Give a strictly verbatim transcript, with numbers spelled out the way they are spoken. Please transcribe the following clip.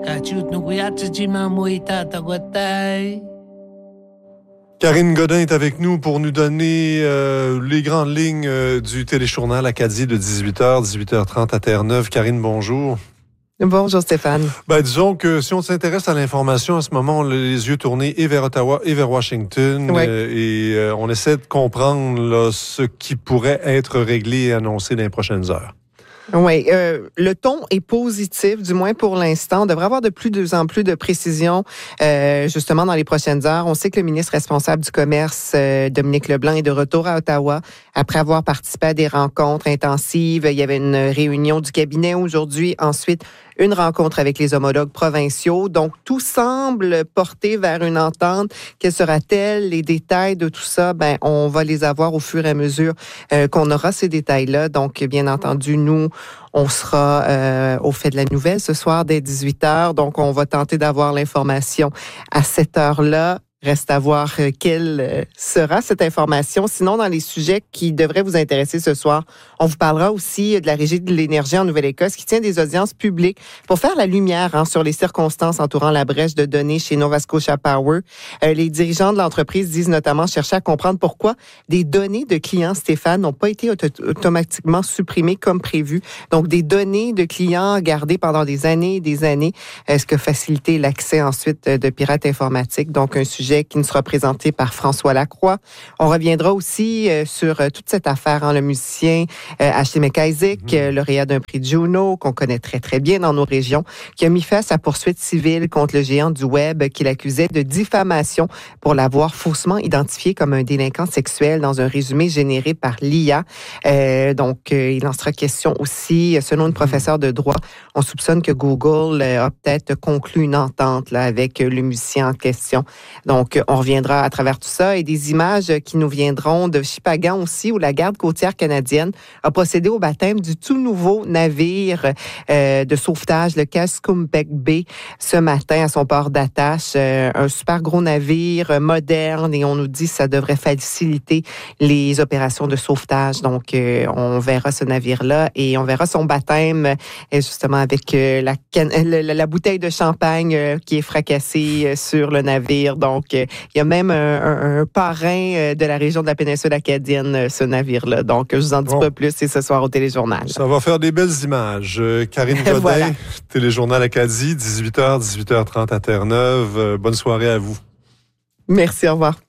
Karine Godin est avec nous pour nous donner euh, les grandes lignes euh, du téléjournal Acadie de dix-huit heures, dix-huit heures trente à Terre-Neuve. Karine, bonjour. Bonjour Stéphane. Ben, disons que si on s'intéresse à l'information en ce moment, on a les yeux tournés et vers Ottawa et vers Washington. Ouais. Euh, et euh, on essaie de comprendre là, ce qui pourrait être réglé et annoncé dans les prochaines heures. Oui, euh, le ton est positif, du moins pour l'instant. On devrait avoir de plus en plus de précision, euh, justement, dans les prochaines heures. On sait que le ministre responsable du commerce, euh, Dominique Leblanc, est de retour à Ottawa après avoir participé à des rencontres intensives. Il y avait une réunion du cabinet aujourd'hui. Ensuite, une rencontre avec les homologues provinciaux. Donc, tout semble porter vers une entente. Quelle sera-t-elle? Les détails de tout ça, ben, on va les avoir au fur et à mesure euh, qu'on aura ces détails-là. Donc, bien entendu, nous, on sera euh, au fait de la nouvelle ce soir dès dix-huit heures. Donc, on va tenter d'avoir l'information à cette heure-là. Reste à voir euh, quelle euh, sera cette information. Sinon, dans les sujets qui devraient vous intéresser ce soir, on vous parlera aussi de la Régie de l'énergie en Nouvelle-Écosse qui tient des audiences publiques pour faire la lumière hein, sur les circonstances entourant la brèche de données chez Nova Scotia Power. Euh, les dirigeants de l'entreprise disent notamment chercher à comprendre pourquoi des données de clients, Stéphane, n'ont pas été auto- automatiquement supprimées comme prévu. Donc, des données de clients gardées pendant des années et des années, euh, ce qui a facilité l'accès ensuite de pirates informatiques. Donc, un sujet qui nous sera présenté par François Lacroix. On reviendra aussi euh, sur euh, toute cette affaire, hein, le musicien euh, Ashley McIsaac, mm-hmm. euh, lauréat d'un prix Juno, qu'on connaît très, très bien dans nos régions, qui a mis fin à sa poursuite civile contre le géant du Web qu'il accusait de diffamation pour l'avoir faussement identifié comme un délinquant sexuel dans un résumé généré par l'I A. Euh, donc, euh, il en sera question aussi. Selon une professeure de droit, on soupçonne que Google euh, a peut-être conclu une entente là, avec euh, le musicien en question. Donc, Donc, on reviendra à travers tout ça et des images qui nous viendront de Shippagan aussi, où la garde côtière canadienne a procédé au baptême du tout nouveau navire euh, de sauvetage, le Scumbag Bay, ce matin à son port d'attache. Euh, un super gros navire moderne et on nous dit que ça devrait faciliter les opérations de sauvetage. Donc, euh, on verra ce navire-là et on verra son baptême euh, justement avec euh, la, can- la, la bouteille de champagne euh, qui est fracassée euh, sur le navire. Donc, il y a même un, un, un parrain de la région de la péninsule acadienne, ce navire-là. Donc, je vous en dis bon. pas plus, c'est ce soir au Téléjournal. Ça va faire des belles images. Euh, Karine Godin, voilà. Téléjournal Acadie, dix-huit heures, dix-huit heures trente à Terre-Neuve. Euh, bonne soirée à vous. Merci, au revoir.